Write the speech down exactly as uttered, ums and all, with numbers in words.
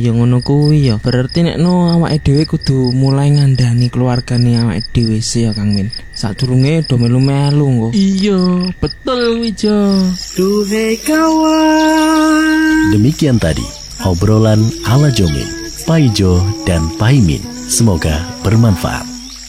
Ya ngono kuwi ya. Berarti nek no awake dhewe kudu mulai ngandani keluargane awake dhewe sih ya Kang Min. Sadurunge do melu-melu nggo. Iya, betul Wijo. Duhai kawan. Demikian tadi obrolan ala Jomin, Paijo dan Paimin. Semoga bermanfaat.